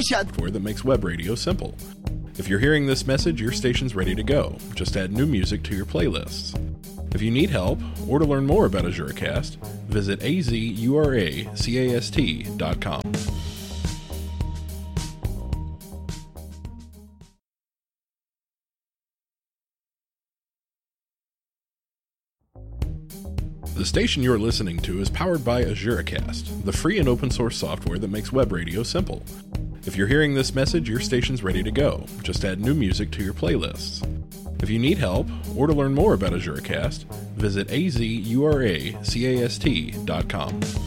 software that makes web radio simple. If you're hearing this message, your station's ready to go. Just add new music to your playlists. If you need help, or to learn more about AzureCast, visit azuracast.com. The station you're listening to is powered by AzureCast, the free and open source software that makes web radio simple. If you're hearing this message, your station's ready to go. Just add new music to your playlists. If you need help, or to learn more about AzureCast, visit azuracast.com.